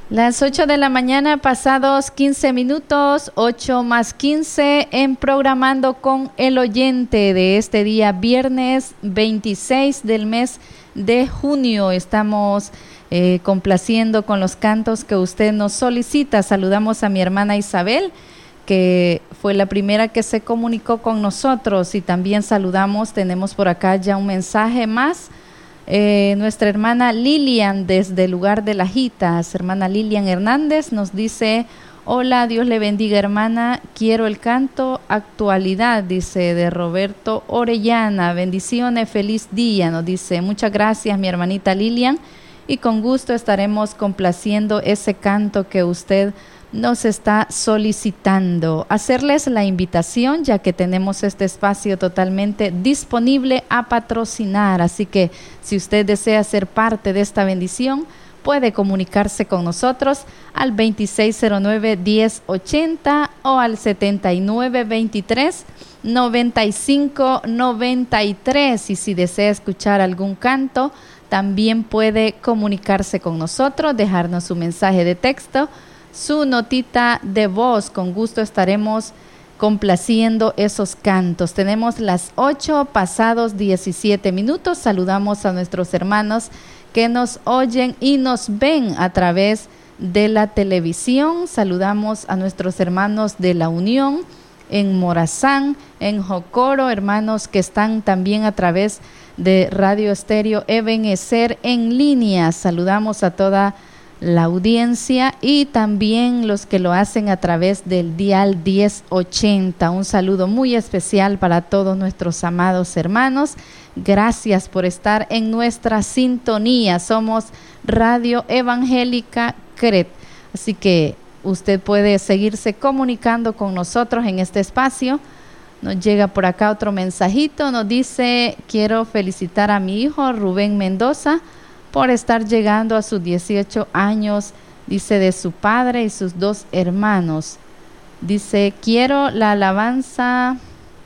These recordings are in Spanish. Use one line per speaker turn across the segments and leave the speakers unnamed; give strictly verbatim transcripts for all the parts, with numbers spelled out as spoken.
Las ocho de la mañana, pasados quince minutos, ocho más quince, en Programando con el Oyente de este día, viernes veintiséis del mes de junio. Estamos eh, complaciendo con los cantos que usted nos solicita. Saludamos a mi hermana Isabel, que fue la primera que se comunicó con nosotros, y también saludamos, tenemos por acá ya un mensaje más. Eh, nuestra hermana Lilian desde el lugar de Lajitas, hermana Lilian Hernández, nos dice: hola, Dios le bendiga, hermana, quiero el canto Actualidad, dice, de Roberto Orellana. Bendiciones, feliz día, nos dice. Muchas gracias, mi hermanita Lilian, y con gusto estaremos complaciendo ese canto que usted nos está solicitando. Hacerles la invitación, ya que tenemos este espacio totalmente disponible a patrocinar, así que si usted desea ser parte de esta bendición, puede comunicarse con nosotros al veintiséis cero nueve, diez ochenta o al setenta y nueve veintitrés, noventa y cinco noventa y tres, y si desea escuchar algún canto, también puede comunicarse con nosotros, dejarnos su mensaje de texto, su notita de voz. Con gusto estaremos complaciendo esos cantos. Tenemos las ocho pasados diecisiete minutos. Saludamos a nuestros hermanos que nos oyen y nos ven a través de la televisión. Saludamos a nuestros hermanos de La Unión, en Morazán, en Jocoro, hermanos que están también a través de Radio Estéreo Ebenecer en línea. Saludamos a toda la audiencia y también los que lo hacen a través del dial diez ochenta. Un saludo muy especial para todos nuestros amados hermanos. Gracias por estar en nuestra sintonía. Somos Radio Evangélica C R E T. Así que usted puede seguirse comunicando con nosotros en este espacio. Nos llega por acá otro mensajito. Nos dice: quiero felicitar a mi hijo Rubén Mendoza por estar llegando a sus dieciocho años, dice, de su padre y sus dos hermanos. Dice: quiero la alabanza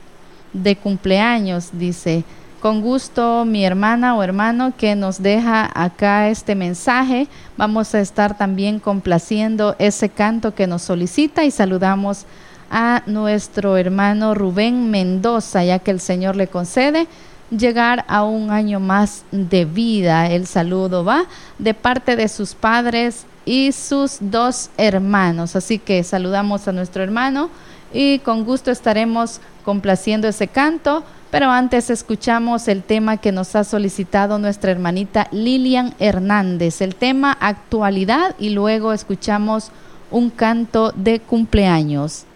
de cumpleaños, dice. Con gusto, mi hermana o hermano que nos deja acá este mensaje, vamos a estar también complaciendo ese canto que nos solicita, y saludamos a nuestro hermano Rubén Mendoza, ya que el Señor le concede llegar a un año más de vida. El saludo va de parte de sus padres y sus dos hermanos. Así que saludamos a nuestro hermano y con gusto estaremos complaciendo ese canto. Pero antes escuchamos el tema que nos ha solicitado nuestra hermanita Lilian Hernández, el tema Actualidad, y luego escuchamos un canto de cumpleaños.